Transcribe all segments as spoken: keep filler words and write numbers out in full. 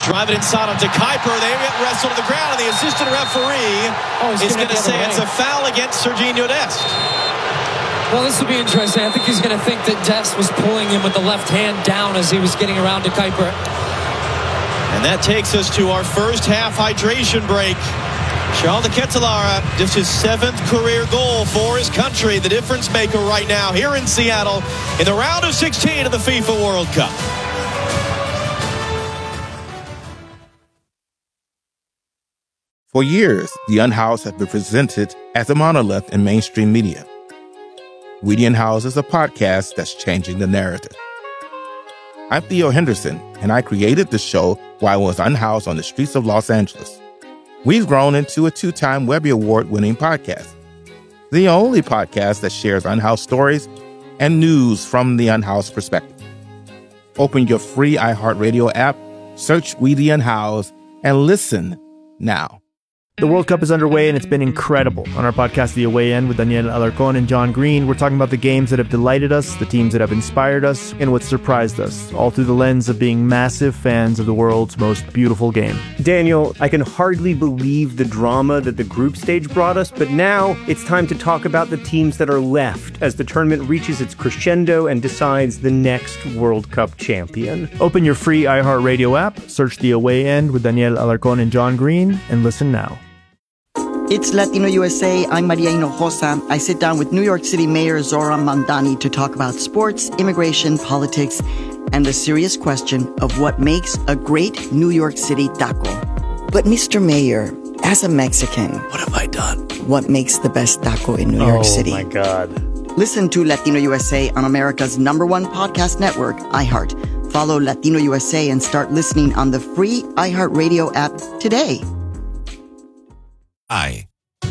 drive it inside onto Kuiper. They get wrestled to the ground, and the assistant referee oh, is going to say it's a foul against Sergiño Dest. Well, this will be interesting. I think he's going to think that Dest was pulling him with the left hand down as he was getting around to Kuiper. And that takes us to our first half hydration break. Charles de Ketelaere, just his seventh career goal for his country. The difference maker right now here in Seattle in the round of sixteen of the FIFA World Cup. For years, the Unhoused have been presented as a monolith in mainstream media. We the Unhoused is a podcast that's changing the narrative. I'm Theo Henderson, and I created the show while I was unhoused on the streets of Los Angeles. We've grown into a two-time Webby Award-winning podcast, the only podcast that shares unhoused stories and news from the unhoused perspective. Open your free iHeartRadio app, search We the Unhoused, and listen now. The World Cup is underway, and it's been incredible. On our podcast, The Away End, with Daniel Alarcón and John Green, we're talking about the games that have delighted us, the teams that have inspired us, and what surprised us, all through the lens of being massive fans of the world's most beautiful game. Daniel, I can hardly believe the drama that the group stage brought us, but now it's time to talk about the teams that are left as the tournament reaches its crescendo and decides the next World Cup champion. Open your free iHeartRadio app, search The Away End with Daniel Alarcón and John Green, and listen now. It's Latino U S A. I'm Maria Hinojosa. I sit down with New York City Mayor Zoran Mandani to talk about sports, immigration, politics, and the serious question of what makes a great New York City taco. But Mister Mayor, as a Mexican, what have I done? What makes the best taco in New York oh, City? Oh my God. Listen to Latino U S A on America's number one podcast network, iHeart. Follow Latino U S A and start listening on the free iHeartRadio app today. I.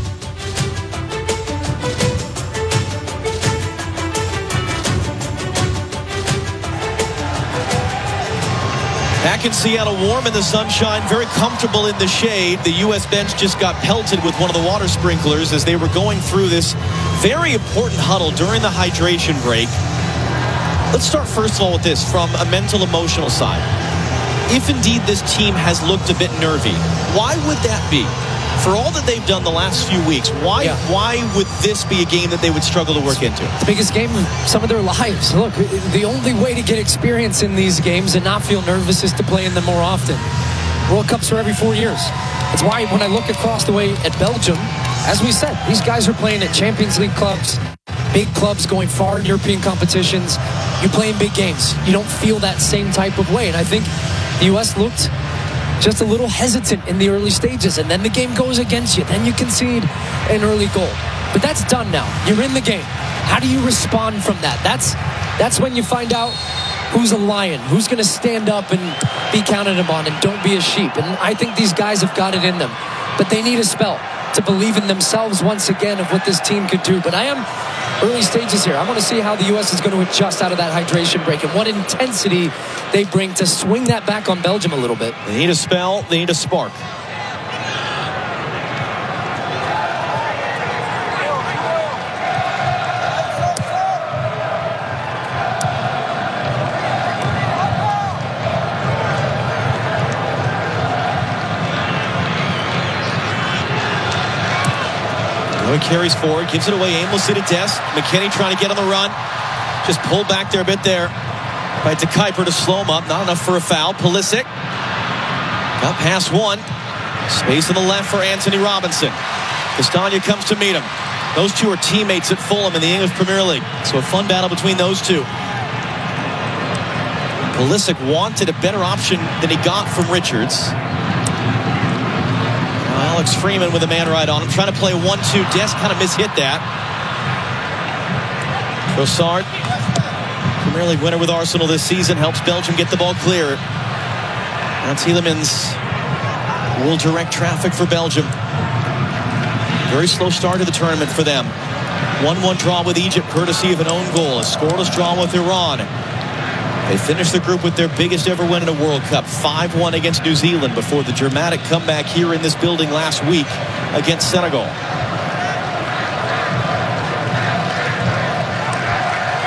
Back in Seattle, warm in the sunshine, very comfortable in the shade. The U S bench just got pelted with one of the water sprinklers as they were going through this very important huddle during the hydration break. Let's start first of all with this from a mental, emotional side. If indeed this team has looked a bit nervy, why would that be? For all that they've done the last few weeks, why yeah. why would this be a game that they would struggle to work into? The biggest game of some of their lives. Look, the only way to get experience in these games and not feel nervous is to play in them more often. World Cups are every four years. It's why when I look across the way at Belgium, as we said, these guys are playing at Champions League clubs, big clubs going far in European competitions. You play in big games. You don't feel that same type of way. And I think the U S looked just a little hesitant in the early stages, and then the game goes against you. Then you concede an early goal. But that's done now. You're in the game. How do you respond from that? That's that's when you find out who's a lion, who's going to stand up and be counted upon, and don't be a sheep. And I think these guys have got it in them. But they need a spell to believe in themselves once again of what this team could do. But I am early stages here. I want to see how the U S is going to adjust out of that hydration break and what intensity they bring to swing that back on Belgium a little bit. They need a spell. They need a spark. He carries forward, gives it away aimlessly to Dest. McKennie trying to get on the run. Just pulled back there a bit there. Right to Kuiper to slow him up. Not enough for a foul. Pulisic got past one. Space on the left for Anthony Robinson. Castagna comes to meet him. Those two are teammates at Fulham in the English Premier League. So a fun battle between those two. Pulisic wanted a better option than he got from Richards. Alex Freeman with a man right on him, trying to play one two. Dest kind of mishit that. Trossard, Premier League winner with Arsenal this season, helps Belgium get the ball clear. Now Tielemans will direct traffic for Belgium. Very slow start to the tournament for them. one one draw with Egypt, courtesy of an own goal. A scoreless draw with Iran. They finished the group with their biggest ever win in a World Cup, five one against New Zealand before the dramatic comeback here in this building last week against Senegal.